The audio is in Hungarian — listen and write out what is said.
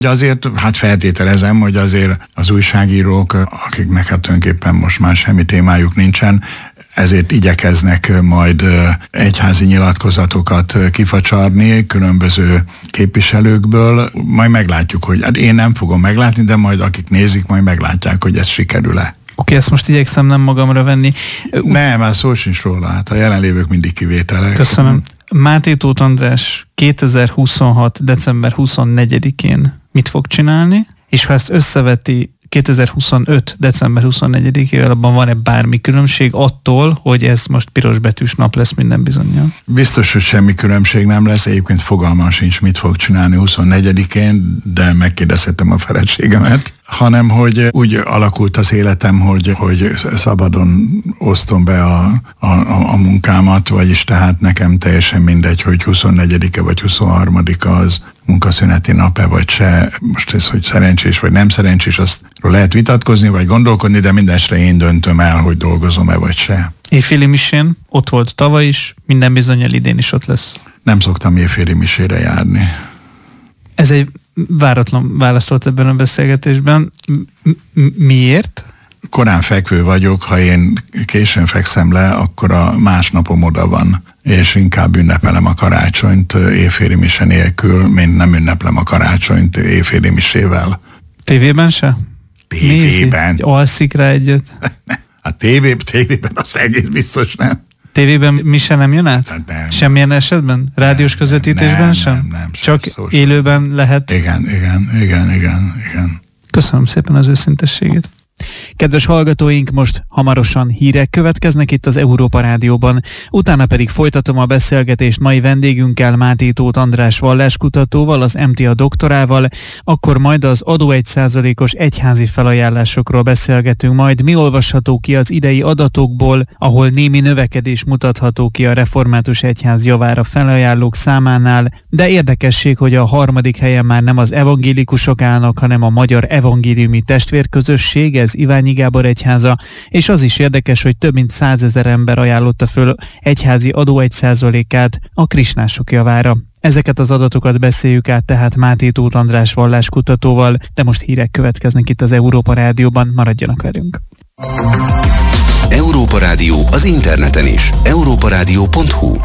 Azért hát feltételezem, hogy azért az újságírók, akiknek hát tulajdonképpen most már semmi témájuk nincsen, ezért igyekeznek majd egyházi nyilatkozatokat kifacsarni különböző képviselőkből. Majd meglátjuk, hogy hát én nem fogom meglátni, de majd akik nézik, majd meglátják, hogy ez sikerül-e. Oké, ezt most igyekszem nem magamra venni. Nem, már szó sincs róla, hát a jelenlévők mindig kivételek. Köszönöm. Máté Tóth András 2026. december 24-én mit fog csinálni, és ha ezt összeveti 2025. december 24-ével, abban van-e bármi különbség attól, hogy ez most pirosbetűs nap lesz minden bizonnyal? Biztos, hogy semmi különbség nem lesz, egyébként fogalmam sincs, mit fog csinálni 24-én, de megkérdezhetem a feleségemet, hanem hogy úgy alakult az életem, hogy szabadon osztom be a munkámat, vagyis tehát nekem teljesen mindegy, hogy 24-e vagy 23-a az munkaszüneti nap-e vagy se. Most ez, hogy szerencsés vagy nem szerencsés, azt lehet vitatkozni vagy gondolkodni, de mindenesre én döntöm el, hogy dolgozom-e vagy se. Éjféli misén ott volt tavaly is, minden bizonnyal idén is ott lesz. Nem szoktam éjféli misére járni. Ez egy váratlan válasz volt ebben a beszélgetésben. Miért? Korán fekvő vagyok, ha én későn fekszem le, akkor a másnapom oda van, és inkább ünnepelem a karácsonyt éjféli mise nélkül, mint nem ünneplem a karácsonyt éjféli misével. Tévében se? Tévében. Alszik rá egyet? A tévében az egész biztos nem. Tévében mise nem jön át? Nem. Semmilyen esetben? Rádiós közvetítésben sem? Nem. Csak élőben lehet? Igen. Köszönöm szépen az őszintességét. Kedves hallgatóink, most hamarosan hírek következnek itt az Európa Rádióban. Utána pedig folytatom a beszélgetést mai vendégünkkel, Máté Tóth András valláskutatóval, az MTA doktorával, akkor majd az adó 1%-os egyházi felajánlásokról beszélgetünk majd. Mi olvasható ki az idei adatokból, ahol némi növekedés mutatható ki a református egyház javára felajánlók számánál, de érdekesség, hogy a harmadik helyen már nem az evangélikusok állnak, hanem a Magyar Evangéliumi Testvérközösség, ez Iványi Gábor egyháza, és az is érdekes, hogy több mint 100 000 ember ajánlotta föl egyházi adó 1%-át a krisnások javára. Ezeket az adatokat beszéljük át tehát Máté Tóth András valláskutatóval, de most hírek következnek itt az Európa Rádióban, maradjanak velünk. Európa Rádió az interneten is, europaradio.hu